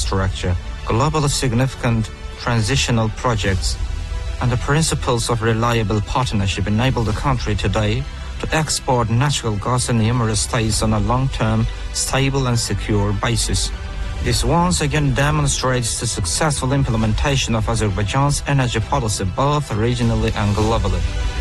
infrastructure, globally significant transitional projects, and the principles of reliable partnership enable the country today to export natural gas in numerous states on a long-term, stable and secure basis. This once again demonstrates the successful implementation of Azerbaijan's energy policy both regionally and globally.